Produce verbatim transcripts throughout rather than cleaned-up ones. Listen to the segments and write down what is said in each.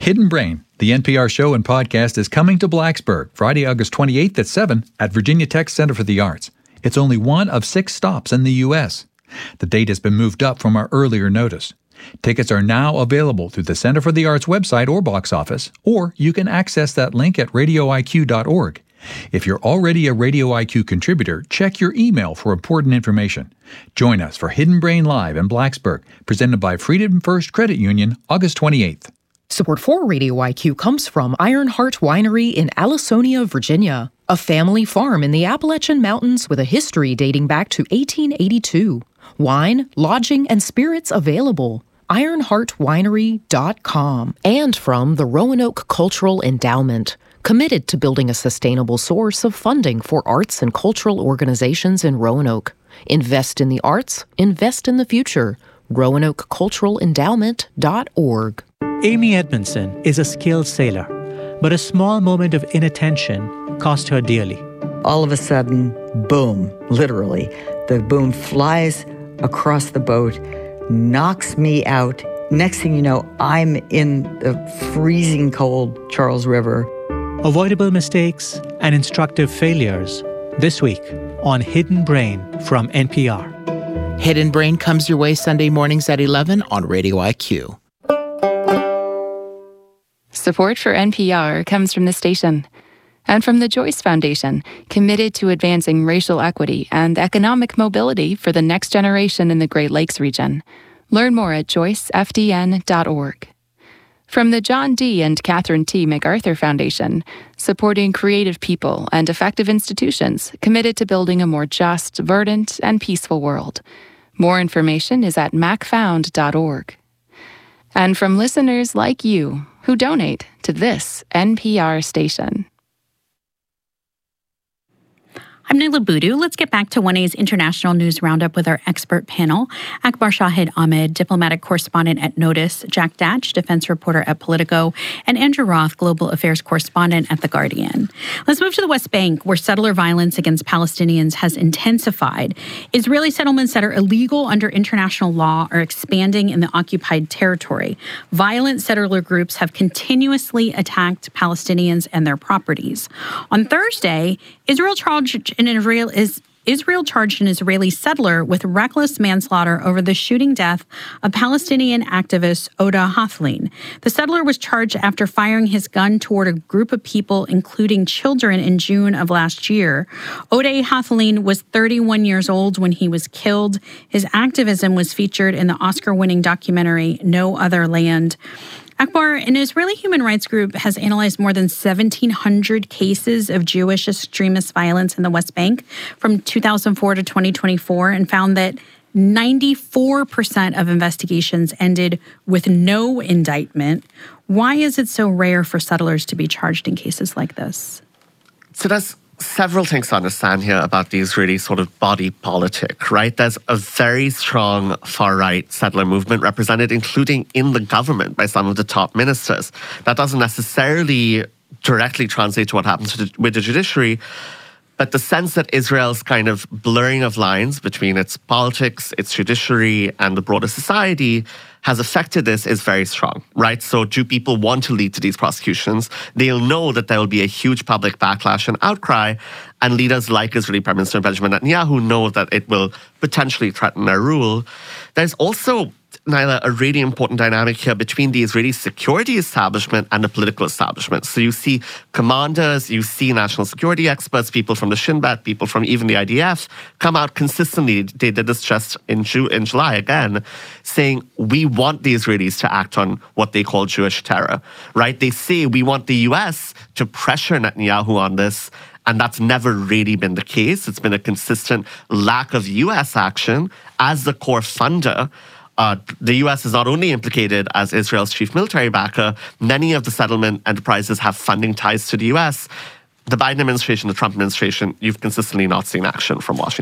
Hidden Brain, the N P R show and podcast, is coming to Blacksburg Friday, August twenty-eighth at seven at Virginia Tech Center for the Arts. It's only one of six stops in the U S. The date has been moved up from our earlier notice. Tickets are now available through the Center for the Arts website or box office, or you can access that link at radio I Q dot org. If you're already a Radio I Q contributor, check your email for important information. Join us for Hidden Brain Live in Blacksburg, presented by Freedom First Credit Union, August twenty-eighth. Support for Radio I Q comes from Ironheart Winery in Allisonia, Virginia, a family farm in the Appalachian Mountains with a history dating back to eighteen eighty-two. Wine, lodging, and spirits available. ironheart winery dot com. And from the Roanoke Cultural Endowment, committed to building a sustainable source of funding for arts and cultural organizations in Roanoke. Invest in the arts, invest in the future. roanoke cultural endowment dot org. Amy Edmondson is a skilled sailor, but a small moment of inattention cost her dearly. All of a sudden, boom, literally, the boom flies across the boat, knocks me out. Next thing you know, I'm in the freezing cold Charles River. Avoidable mistakes and instructive failures this week on Hidden Brain from N P R. Hidden Brain comes your way Sunday mornings at eleven on Radio I Q. Support for N P R comes from the station and from the Joyce Foundation, committed to advancing racial equity and economic mobility for the next generation in the Great Lakes region. Learn more at joyce f d n dot org. From the John D. and Catherine T. MacArthur Foundation, supporting creative people and effective institutions committed to building a more just, verdant, and peaceful world. More information is at mac found dot org. And from listeners like you who donate to this N P R station. I'm Naila Boodoo. Let's get back to one A's International News Roundup with our expert panel. Akbar Shahid Ahmed, diplomatic correspondent at Notice, Jack Datch, defense reporter at Politico, and Andrew Roth, global affairs correspondent at The Guardian. Let's move to the West Bank, where settler violence against Palestinians has intensified. Israeli settlements that are illegal under international law are expanding in the occupied territory. Violent settler groups have continuously attacked Palestinians and their properties. On Thursday, Israel charged an Israel is Israel charged an Israeli settler with reckless manslaughter over the shooting death of Palestinian activist Oda Hathlin. The settler was charged after firing his gun toward a group of people, including children, in June of last year. Oda Hathlin was thirty-one years old when he was killed. His activism was featured in the Oscar-winning documentary No Other Land. Akbar, an Israeli human rights group, has analyzed more than seventeen hundred cases of Jewish extremist violence in the West Bank from two thousand four to twenty twenty-four and found that ninety-four percent of investigations ended with no indictment. Why is it so rare for settlers to be charged in cases like this? So there's several things to understand here about the Israeli sort of body politic, right? There's a very strong far-right settler movement represented, including in the government by some of the top ministers. That doesn't necessarily directly translate to what happens to the, with the judiciary, but the sense that Israel's kind of blurring of lines between its politics, its judiciary, and the broader society has affected this is very strong, right? So do people want to lead to these prosecutions? They'll know that there will be a huge public backlash and outcry, and leaders like Israeli Prime Minister Benjamin Netanyahu know that it will potentially threaten their rule. There's also, Naila, a really important dynamic here between the Israeli security establishment and the political establishment. So you see commanders, you see national security experts, people from the Shin Bet, people from even the I D F come out consistently. They did this just in, Ju- in July again, saying we want the Israelis to act on what they call Jewish terror, right? They say we want the U S to pressure Netanyahu on this, and that's never really been the case. It's been a consistent lack of U S action as the core funder. Uh, the U S is not only implicated as Israel's chief military backer, many of the settlement enterprises have funding ties to the U S. The Biden administration, the Trump administration, you've consistently not seen action from Washington.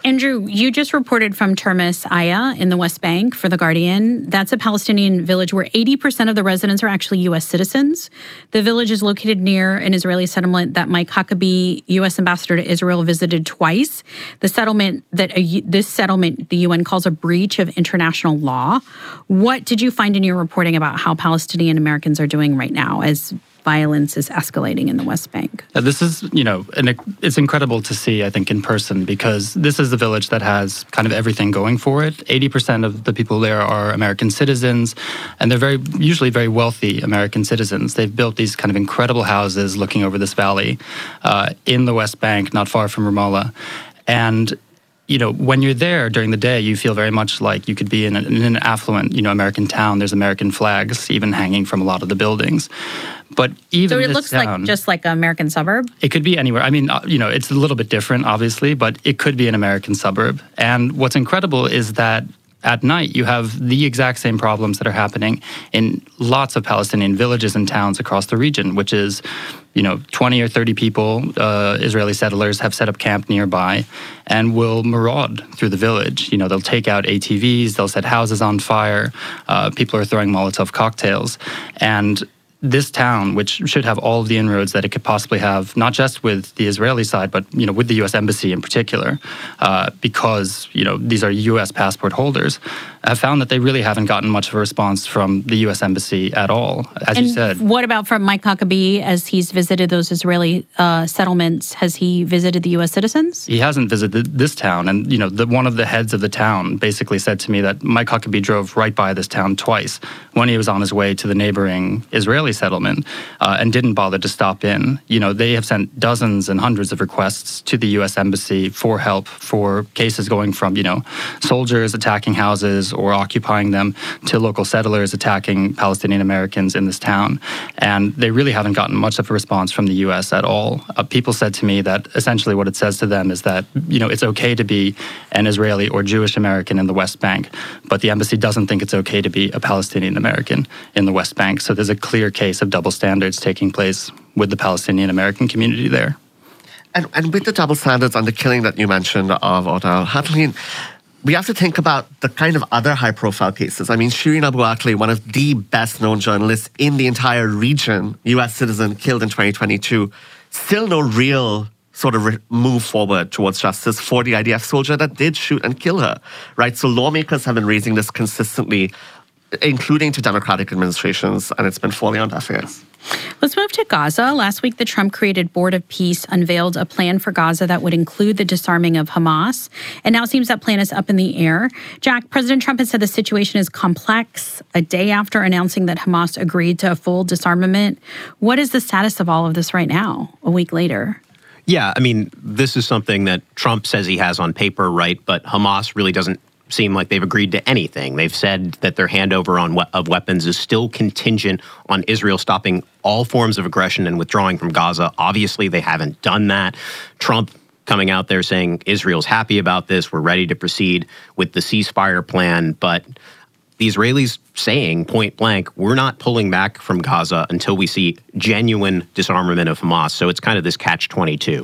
Andrew, you just reported from Termis Aya in the West Bank for The Guardian. That's a Palestinian village where eighty percent of the residents are actually U S citizens. The village is located near an Israeli settlement that Mike Huckabee, U S ambassador to Israel, visited twice. The settlement that a, this settlement the U N calls a breach of international law. What did you find in your reporting about how Palestinian Americans are doing right now as violence is escalating in the West Bank? This is, you know, and it's incredible to see, I think, in person, because this is a village that has kind of everything going for it. eighty percent of the people there are American citizens, and they're very, usually very wealthy American citizens. They've built these kind of incredible houses looking over this valley uh, in the West Bank, not far from Ramallah. And you know, when you're there during the day, you feel very much like you could be in, a, in an affluent, you know, American town. There's American flags even hanging from a lot of the buildings. But even so, it this looks town, like just like an American suburb. It could be anywhere. I mean, uh, you know, it's a little bit different, obviously, but it could be an American suburb. And what's incredible is that at night, you have the exact same problems that are happening in lots of Palestinian villages and towns across the region, which is, you know, twenty or thirty people, uh, Israeli settlers, have set up camp nearby and will maraud through the village. You know, they'll take out A T Vs, they'll set houses on fire, uh, people are throwing Molotov cocktails. And this town, which should have all of the inroads that it could possibly have, not just with the Israeli side, but, you know, with the U S Embassy in particular, uh, because, you know, these are U S passport holders, have found that they really haven't gotten much of a response from the U S Embassy at all, as and you said. What about from Mike Huckabee, as he's visited those Israeli uh, settlements? Has he visited the U S citizens? He hasn't visited this town. And, you know, the, one of the heads of the town basically said to me that Mike Huckabee drove right by this town twice when he was on his way to the neighboring Israeli settlement uh, and didn't bother to stop in. You know, they have sent dozens and hundreds of requests to the U S Embassy for help for cases going from, you know, soldiers attacking houses or occupying them to local settlers attacking Palestinian Americans in this town. And they really haven't gotten much of a response from the U S at all. Uh, people said to me that essentially what it says to them is that, you know, it's okay to be an Israeli or Jewish American in the West Bank, but the embassy doesn't think it's okay to be a Palestinian American in the West Bank. So there's a clear case of double standards taking place with the Palestinian American community there. And, and with the double standards and the killing that you mentioned of Odal Hatlin, we have to think about the kind of other high-profile cases. I mean, Shireen Abu Akleh, one of the best-known journalists in the entire region, U S citizen, killed in twenty twenty-two. Still no real sort of re- move forward towards justice for the I D F soldier that did shoot and kill her, right? So lawmakers have been raising this consistently, including to Democratic administrations, and it's been falling on deaf ears. Let's move to Gaza. Last week, the Trump-created Board of Peace unveiled a plan for Gaza that would include the disarming of Hamas. And now it seems that plan is up in the air. Jack, President Trump has said the situation is complex a day after announcing that Hamas agreed to a full disarmament. What is the status of all of this right now, a week later? Yeah, I mean, this is something that Trump says he has on paper, right? But Hamas really doesn't seem like they've agreed to anything. They've said that their handover on we- of weapons is still contingent on Israel stopping all forms of aggression and withdrawing from Gaza. Obviously, they haven't done that. Trump coming out there saying Israel's happy about this, we're ready to proceed with the ceasefire plan, but the Israelis saying point blank, we're not pulling back from Gaza until we see genuine disarmament of Hamas. So it's kind of this catch twenty-two.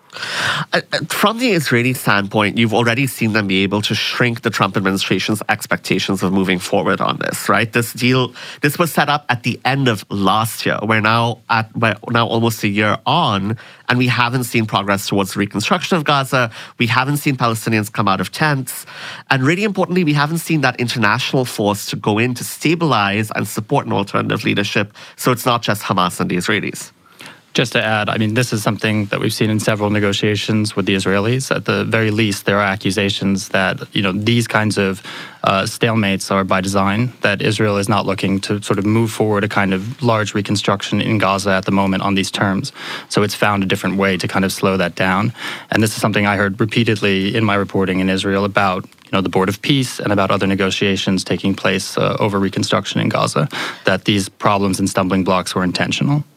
Uh, from the Israeli standpoint, you've already seen them be able to shrink the Trump administration's expectations of moving forward on this, right? This deal, this was set up at the end of last year. We're now at we're now almost a year on, and we haven't seen progress towards the reconstruction of Gaza. We haven't seen Palestinians come out of tents. And really importantly, we haven't seen that international force to go in to stabilize and support an alternative leadership. So it's not just Hamas and the Israelis. Just to add, I mean, this is something that we've seen in several negotiations with the Israelis. At the very least, there are accusations that, you know, these kinds of uh, stalemates are by design, that Israel is not looking to sort of move forward a kind of large reconstruction in Gaza at the moment on these terms. So it's found a different way to kind of slow that down. And this is something I heard repeatedly in my reporting in Israel about, you know, the Board of Peace and about other negotiations taking place uh, over reconstruction in Gaza, that these problems and stumbling blocks were intentional.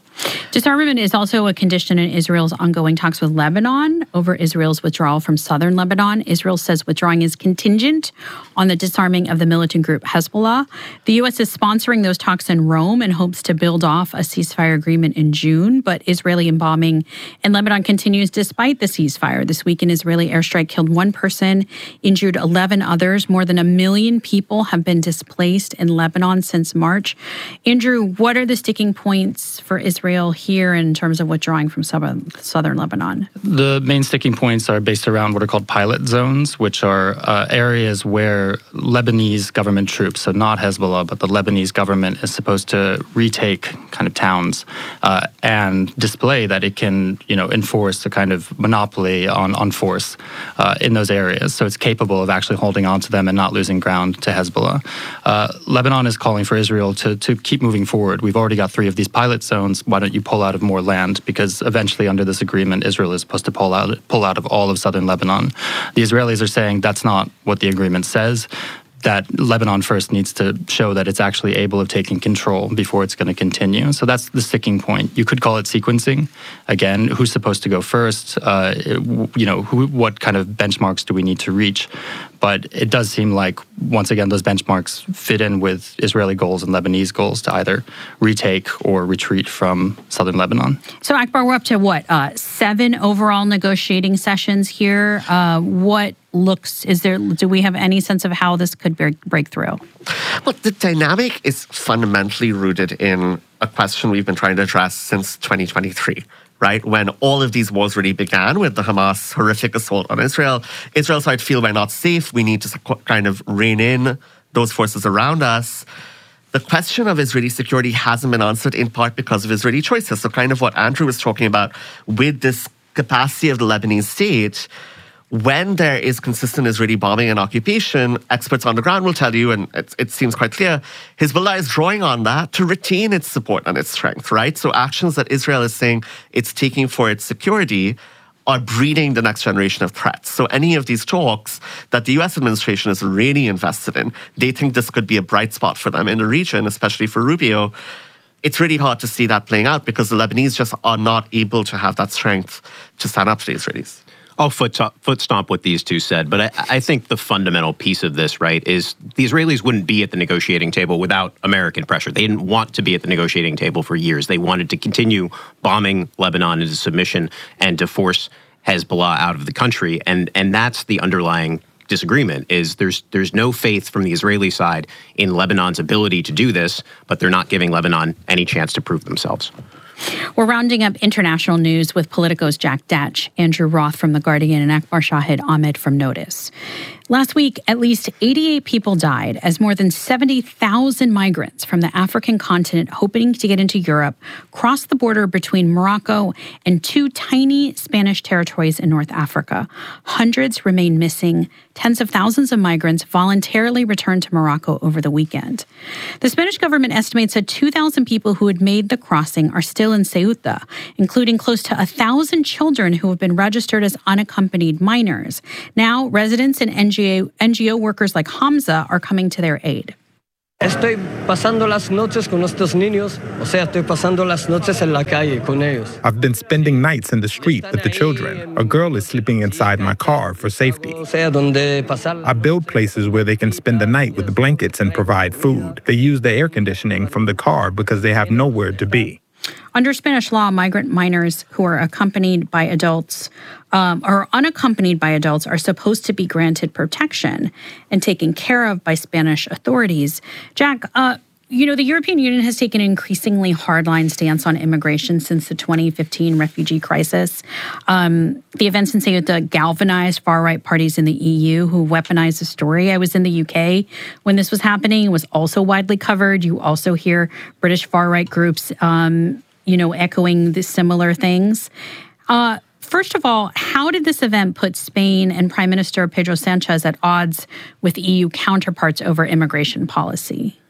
Disarmament is also a condition in Israel's ongoing talks with Lebanon over Israel's withdrawal from southern Lebanon. Israel says withdrawing is contingent on the disarming of the militant group Hezbollah. The U S is sponsoring those talks in Rome and hopes to build off a ceasefire agreement in June, but Israeli bombing in Lebanon continues despite the ceasefire. This week, an Israeli airstrike killed one person, injured eleven others. More than a million people have been displaced in Lebanon since March. Andrew, what are the sticking points for Israel here in terms of withdrawing from southern Lebanon? The main sticking points are based around what are called pilot zones, which are uh, areas where Lebanese government troops, so not Hezbollah, but the Lebanese government is supposed to retake kind of towns uh, and display that it can, you know, enforce a kind of monopoly on, on force uh, in those areas. So it's capable of actually holding on to them and not losing ground to Hezbollah. Uh, Lebanon is calling for Israel to, to keep moving forward. We've already got three of these pilot zones. Why don't you pull out of more land? Because eventually under this agreement, Israel is supposed to pull out, pull out of all of southern Lebanon. The Israelis are saying that's not what the agreement says, that Lebanon first needs to show that it's actually able of taking control before it's going to continue. So that's the sticking point. You could call it sequencing. Again, who's supposed to go first? Uh, you know, who, what kind of benchmarks do we need to reach? But it does seem like, once again, those benchmarks fit in with Israeli goals and Lebanese goals to either retake or retreat from southern Lebanon. So, Akbar, we're up to what, uh, seven overall negotiating sessions here. Uh, what looks, is there, do we have any sense of how this could break through? Well, the dynamic is fundamentally rooted in a question we've been trying to address since twenty twenty-three. Right? When all of these wars really began with the Hamas horrific assault on Israel, Israel started to feel we're not safe. We need to kind of rein in those forces around us. The question of Israeli security hasn't been answered in part because of Israeli choices. So kind of what Andrew was talking about with this capacity of the Lebanese state, when there is consistent Israeli bombing and occupation, experts on the ground will tell you, and it, it seems quite clear, Hezbollah is drawing on that to retain its support and its strength, right? So actions that Israel is saying it's taking for its security are breeding the next generation of threats. So any of these talks that the U S administration is really invested in, they think this could be a bright spot for them in the region, especially for Rubio. It's really hard to see that playing out because the Lebanese just are not able to have that strength to stand up to the Israelis. I'll foot, foot stomp what these two said, but I, I think the fundamental piece of this, right, is the Israelis wouldn't be at the negotiating table without American pressure. They didn't want to be at the negotiating table for years. They wanted to continue bombing Lebanon into submission and to force Hezbollah out of the country, and and that's the underlying disagreement. Is there's there's no faith from the Israeli side in Lebanon's ability to do this, but they're not giving Lebanon any chance to prove themselves. We're rounding up international news with Politico's Jack Datch, Andrew Roth from The Guardian, and Akbar Shahid Ahmed from Notice. Last week, at least eighty-eight people died as more than seventy thousand migrants from the African continent hoping to get into Europe crossed the border between Morocco and two tiny Spanish territories in North Africa. Hundreds remain missing. Tens of thousands of migrants voluntarily returned to Morocco over the weekend. The Spanish government estimates that two thousand people who had made the crossing are still in Ceuta, including close to one thousand children who have been registered as unaccompanied minors. Now, residents and N G O, N G O workers like Hamza are coming to their aid. Estoy pasando las noches con estos niños, o sea, estoy pasando las noches en la calle con ellos. I've been spending nights in the street with the children. A girl is sleeping inside my car for safety. I build places where they can spend the night with blankets and provide food. They use the air conditioning from the car because they have nowhere to be. Under Spanish law, migrant minors who are accompanied by adults um, or unaccompanied by adults are supposed to be granted protection and taken care of by Spanish authorities. Jack, uh, you know, the European Union has taken an increasingly hardline stance on immigration since the twenty fifteen refugee crisis. Um, the events in Ceuta galvanized far-right parties in the E U who weaponized the story. I was in the U K when this was happening. It was also widely covered. You also hear British far-right groups, um, you know, echoing the similar things. Uh, first of all, how did this event put Spain and Prime Minister Pedro Sanchez at odds with E U counterparts over immigration policy?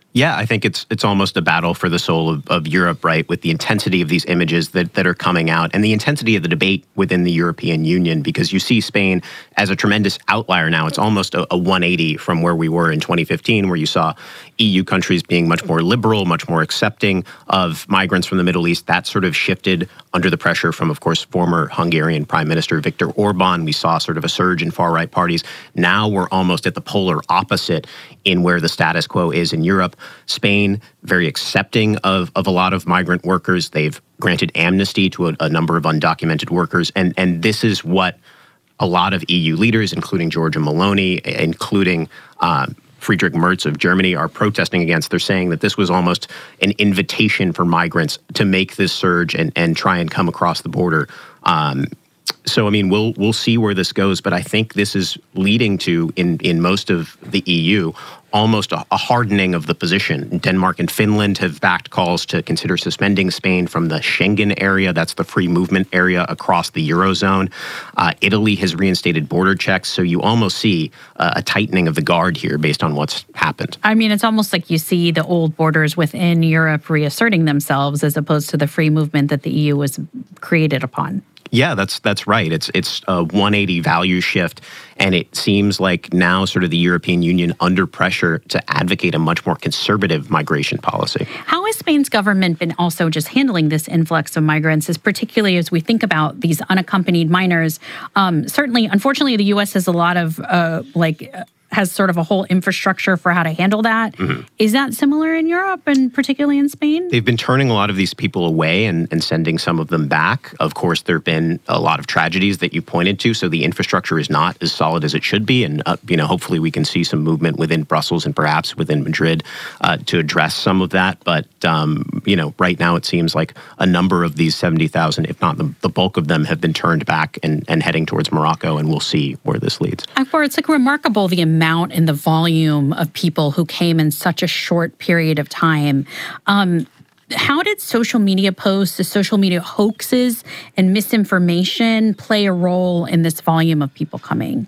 Yeah, I think it's it's almost a battle for the soul of, of Europe, right, with the intensity of these images that, that are coming out and the intensity of the debate within the European Union, because you see Spain as a tremendous outlier now. It's almost a, a one eighty from where we were in twenty fifteen, where you saw E U countries being much more liberal, much more accepting of migrants from the Middle East. That sort of shifted under the pressure from, of course, former Hungarian Prime Minister Viktor Orban. We saw sort of a surge in far-right parties. Now we're almost at the polar opposite in where the status quo is in Europe. Spain, very accepting of, of a lot of migrant workers. They've granted amnesty to a, a number of undocumented workers. And, and this is what a lot of E U leaders, including Giorgia Meloni, including uh, Friedrich Merz of Germany, are protesting against. They're saying that this was almost an invitation for migrants to make this surge and, and try and come across the border. Um, So, I mean, we'll we'll see where this goes, but I think this is leading to, in, in most of the E U, almost a, a hardening of the position. Denmark and Finland have backed calls to consider suspending Spain from the Schengen area. That's the free movement area across the Eurozone. Uh, Italy has reinstated border checks, so you almost see uh, a tightening of the guard here based on what's happened. I mean, it's almost like you see the old borders within Europe reasserting themselves as opposed to the free movement that the E U was created upon. Yeah, that's that's right. It's it's a one eighty value shift, and it seems like now sort of the European Union under pressure to advocate a much more conservative migration policy. How has Spain's government been also just handling this influx of migrants, as particularly as we think about these unaccompanied minors? Um, certainly, unfortunately, the U S has a lot of uh, like. Uh, has sort of a whole infrastructure for how to handle that. Mm-hmm. Is that similar in Europe and particularly in Spain? They've been turning a lot of these people away and, and sending some of them back. Of course, there have been a lot of tragedies that you pointed to, so the infrastructure is not as solid as it should be. And, uh, you know, hopefully we can see some movement within Brussels and perhaps within Madrid uh, to address some of that. But, um, you know, right now it seems like a number of these seventy thousand, if not the, the bulk of them, have been turned back and, and heading towards Morocco, and we'll see where this leads. Akbar, it's like remarkable the amount amount and the volume of people who came in such a short period of time. Um, how did social media posts, the social media hoaxes and misinformation play a role in this volume of people coming?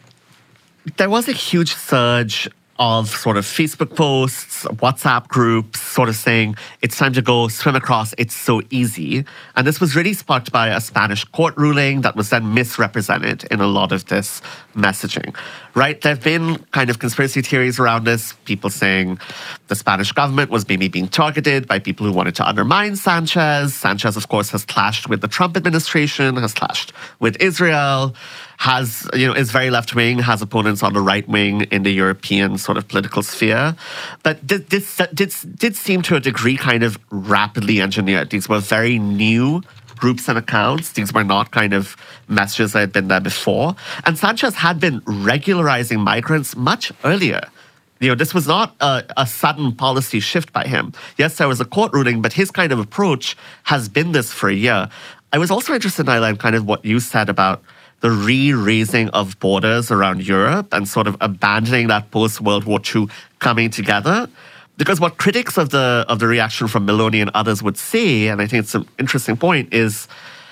There was a huge surge of sort of Facebook posts, WhatsApp groups, sort of saying, it's time to go swim across, it's so easy. And this was really sparked by a Spanish court ruling that was then misrepresented in a lot of this messaging, right? There have been kind of conspiracy theories around this, people saying the Spanish government was maybe being targeted by people who wanted to undermine Sanchez. Sanchez, of course, has clashed with the Trump administration, has clashed with Israel, has, you know, is very left-wing, has opponents on the right wing in the European sort of political sphere. But this, this did, did seem to a degree kind of rapidly engineered. These were very new groups and accounts. These were not kind of messages that had been there before. And Sanchez had been regularizing migrants much earlier. You know, this was not a, a sudden policy shift by him. Yes, there was a court ruling, but his kind of approach has been this for a year. I was also interested, Naila, in kind of what you said about the re-raising of borders around Europe and sort of abandoning that post-World War Two coming together. Because what critics of the of the reaction from Meloni and others would say, and I think it's an interesting point, is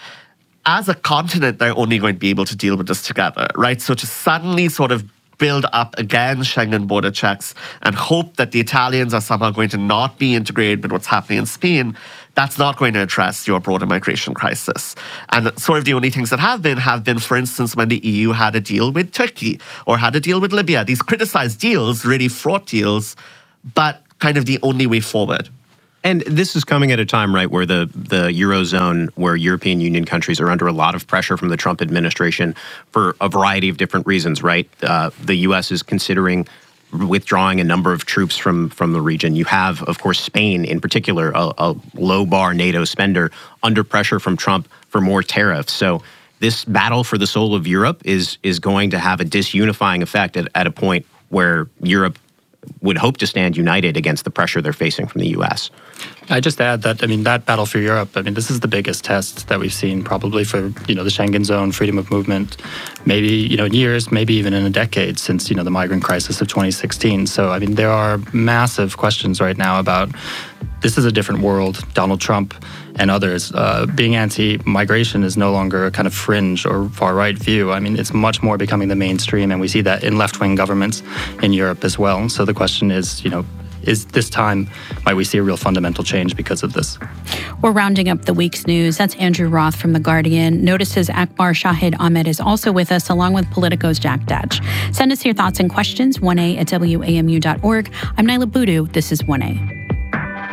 as a continent, they're only going to be able to deal with this together, right? So to suddenly sort of build up again Schengen border checks and hope that the Italians are somehow going to not be integrated with what's happening in Spain, that's not going to address your broader migration crisis. And sort of the only things that have been, have been, for instance, when the E U had a deal with Turkey or had a deal with Libya. These criticized deals, really fraught deals, but kind of the only way forward. And this is coming at a time, right, where the, the Eurozone, where European Union countries are under a lot of pressure from the Trump administration for a variety of different reasons, right? Uh, the U S is considering withdrawing a number of troops from, from the region. You have, of course, Spain in particular, a, a low-bar NATO spender, under pressure from Trump for more tariffs. So this battle for the soul of Europe is, is going to have a disunifying effect at, at a point where Europe would hope to stand united against the pressure they're facing from the U S. I just add that, I mean, that battle for Europe, I mean, this is the biggest test that we've seen probably for, you know, the Schengen zone, freedom of movement, maybe, you know, in years, maybe even in a decade since, you know, the migrant crisis of twenty sixteen. So, I mean, there are massive questions right now about this is a different world. Donald Trump and others, uh, being anti-migration is no longer a kind of fringe or far-right view. I mean, it's much more becoming the mainstream, and we see that in left-wing governments in Europe as well. So the question is, you know, is this time might we see a real fundamental change because of this? We're rounding up the week's news. That's Andrew Roth from The Guardian. Notice's Akbar Shahid Ahmed is also with us, along with Politico's Jack Datch. Send us your thoughts and questions, one a at W A M U dot org. I'm Nyla Boodoo. This is one A.